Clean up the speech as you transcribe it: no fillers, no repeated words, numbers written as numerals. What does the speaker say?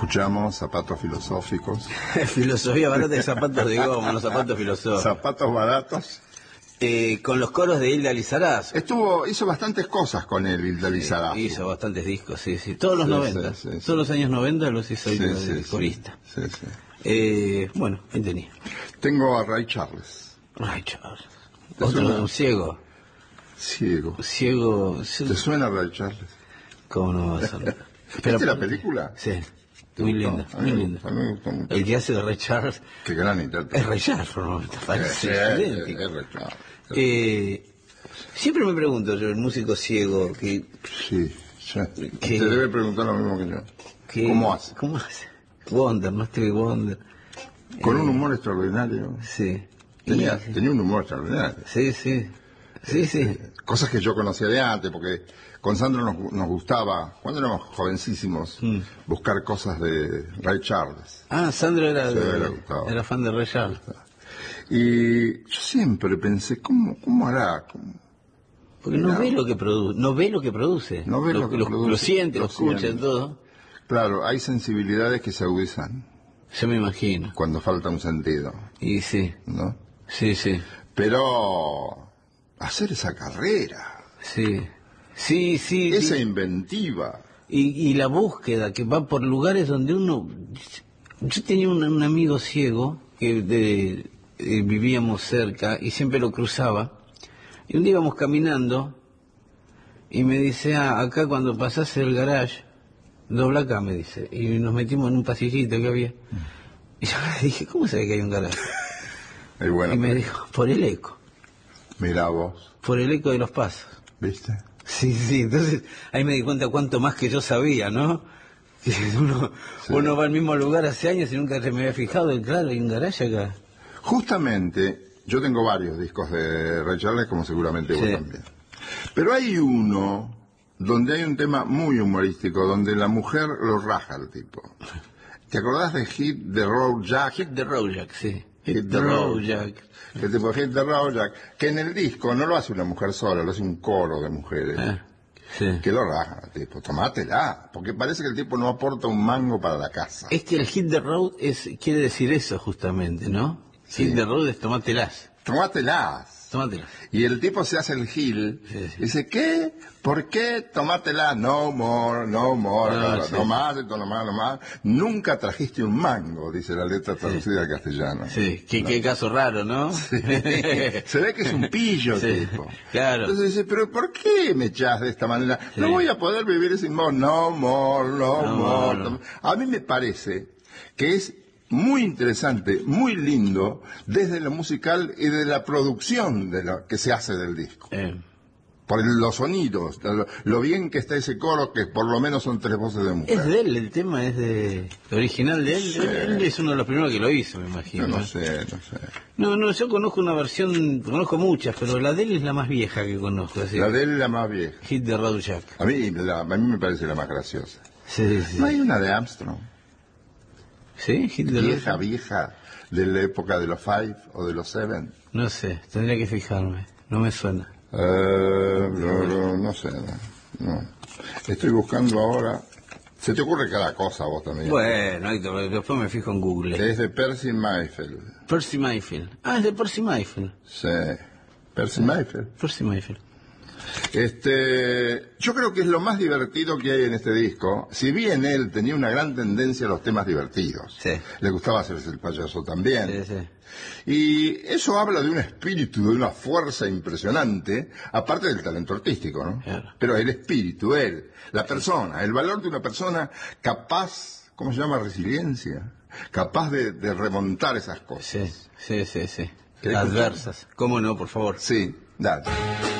Escuchamos zapatos filosóficos. Filosofía barata de zapatos de goma, los zapatos filosóficos. Zapatos baratos. Con los coros de Hilda Lizarazo. Hizo bastantes cosas con él, Hilda Lizarazo. Hizo bastantes discos, sí. Todos los 90. Todos los años 90 los hizo el corista. Bueno, ahí tenía. Tengo a Ray Charles. Ray Charles. Otro ciego. Ciego. ¿Te suena Ray Charles? ¿Cómo no va a ser? ¿Viste la película? Sí. Muy linda, muy linda. A mí me gustó mucho. El que hace de Ray Charles. Qué gran intérprete. Es Ray Charles, ¿no? Parece idéntico. Es Ray Charles. Siempre me pregunto yo, el músico ciego, que... Sí, te debe preguntar lo mismo que yo. ¿Cómo hace? ¿Cómo hace? Wonder, no Stevie Wonder. Con un humor extraordinario. Sí. Tenía un humor extraordinario. Sí. Cosas que yo conocía de antes, porque con Sandro nos gustaba, cuando éramos jovencísimos, buscar cosas de Ray Charles. Sandro era fan de Ray Charles. Y yo siempre pensé, ¿cómo hará? Porque no ve lo que produce. Lo siente, lo escucha, todo. Claro, hay sensibilidades que se agudizan. Yo me imagino. Cuando falta un sentido. Y sí. ¿No? Sí. Pero hacer esa carrera. Sí. Esa inventiva. Y la búsqueda que va por lugares donde uno... Yo tenía un amigo ciego que vivíamos cerca y siempre lo cruzaba. Y un día íbamos caminando y me dice, acá cuando pasás el garage, dobla acá, me dice. Y nos metimos en un pasillito que había. Y yo le dije, ¿cómo sabe que hay un garage? Y me dijo, por el eco. Mirá vos. Por el eco de los pasos. ¿Viste? Sí, entonces ahí me di cuenta cuánto más que yo sabía, ¿no? Que uno va al mismo lugar hace años y nunca se me había fijado, y claro, hay un garage acá. Justamente, yo tengo varios discos de Ray Charles, como seguramente vos también. Pero hay uno donde hay un tema muy humorístico, donde la mujer lo raja al tipo. ¿Te acordás de Hit the Road Jack? Hit the Road Jack, sí. Hit the Road Jack. El tipo Hit the Road Jack, que en el disco no lo hace una mujer sola, lo hace un coro de mujeres. Que lo raja, tipo, tomátela, porque parece que el tipo no aporta un mango para la casa. Es que el Hit the Road quiere decir eso justamente, ¿no? Sí. Hit the Road es tomátelas. Tomátelas. Y el tipo se hace el gil. Dice, ¿qué? ¿Por qué? Tomátela. No more. No más. Nunca trajiste un mango, dice la letra traducida al castellano. Sí, qué caso raro, ¿no? Sí. Se ve que es un pillo, tipo. Claro. Entonces dice, ¿pero por qué me echás de esta manera? No voy a poder vivir sin more. No more. A mí me parece que es muy interesante, muy lindo, desde lo musical y de la producción de lo que se hace del disco. Por los sonidos, lo bien que está ese coro, que por lo menos son 3 voces de mujer. Es de él, el tema es original de él. Él es uno de los primeros que lo hizo, me imagino. No sé. No, yo conozco una versión, conozco muchas, pero la de él es la más vieja que conozco. Así. La de él es la más vieja. Hit the Road Jack. A mí me parece la más graciosa. Sí. ¿No hay una de Armstrong? ¿Sí? Vieja, de la época de los Five o de los Seven. No sé, tendría que fijarme, no me suena. No sé, no. Estoy buscando ahora. Se te ocurre cada cosa a vos también. Bueno, Héctor, después me fijo en Google. Es de Percy Mayfield. Percy Mayfield. Es de Percy Mayfield. Sí, Percy Mayfield. Yo creo que es lo más divertido que hay en este disco. Si bien él tenía una gran tendencia a los temas divertidos, le gustaba hacerse el payaso también. Y eso habla de un espíritu, de una fuerza impresionante, aparte del talento artístico, ¿no? Claro. Pero el espíritu, la persona, el valor de una persona capaz, ¿cómo se llama? Resiliencia, capaz de remontar esas cosas. Sí. Adversas. ¿Cómo no, por favor? Sí, dale.